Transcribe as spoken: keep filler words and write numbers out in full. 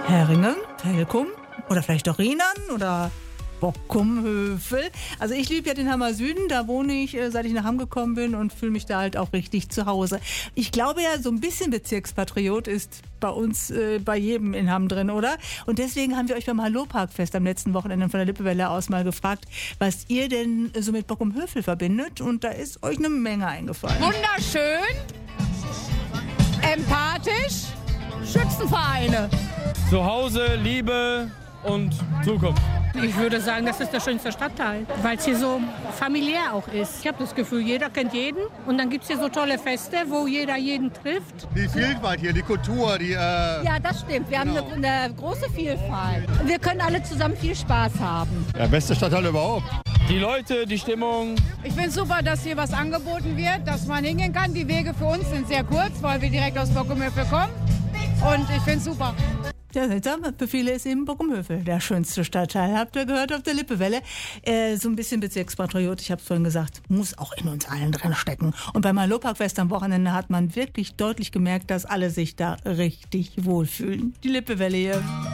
Heringen, Telkum oder vielleicht auch Rheinland oder Bockumhövel. Also ich liebe ja den Hammer Süden, da wohne ich, seit ich nach Hamm gekommen bin und fühle mich da halt auch richtig zu Hause. Ich glaube ja, so ein bisschen Bezirkspatriot ist bei uns, äh, bei jedem in Hamm drin, oder? Und deswegen haben wir euch beim Hallo-Parkfest am letzten Wochenende von der Lippewelle aus mal gefragt, was ihr denn so mit Bockumhövel verbindet, und da ist euch eine Menge eingefallen. Wunderschön, empathisch, Schützenvereine. Zuhause, Liebe und Zukunft. Ich würde sagen, das ist der schönste Stadtteil, weil es hier so familiär auch ist. Ich habe das Gefühl, jeder kennt jeden, und dann gibt es hier so tolle Feste, wo jeder jeden trifft. Die Vielfalt hier, die Kultur, die... Äh Ja, das stimmt. Wir genau. haben eine, eine große Vielfalt. Wir können alle zusammen viel Spaß haben. Der beste Stadtteil überhaupt. Die Leute, die Stimmung. Ich finde es super, dass hier was angeboten wird, dass man hingehen kann. Die Wege für uns sind sehr kurz, weil wir direkt aus Bockumhövel kommen. Und ich finde es super. Ja, seltsam. Für viele ist eben Bockumhövel der schönste Stadtteil. Habt ihr gehört auf der Lippewelle? Äh, so ein bisschen Bezirkspatriot, ich habe es vorhin gesagt, muss auch in uns allen drin stecken. Und beim Hallo-Parkfest am Wochenende hat man wirklich deutlich gemerkt, dass alle sich da richtig wohlfühlen. Die Lippewelle hier.